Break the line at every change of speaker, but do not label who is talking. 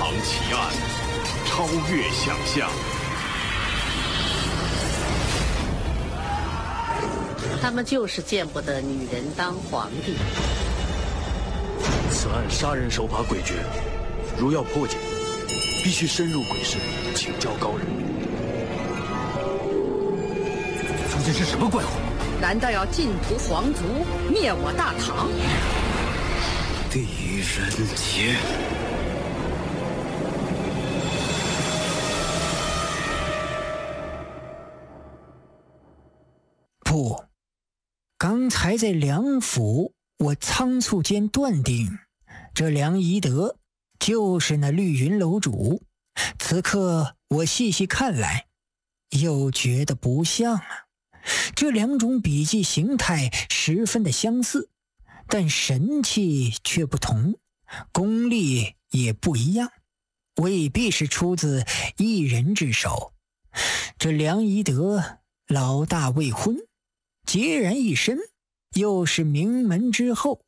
藏奇案，超越想象。
他们就是见不得女人当皇帝。
此案杀人手法诡谲，如要破解，必须深入鬼市，请教高人。
究竟是什么怪物？
难道要尽屠皇族，灭我大唐？
狄仁杰。
不，刚才在梁府，我仓促间断定，这梁宜德就是那绿云楼主。此刻我细细看来，又觉得不像啊。这两种笔迹形态十分的相似，但神气却不同，功力也不一样，未必是出自一人之手。这梁宜德老大未婚，孑然一身，又是名门之后，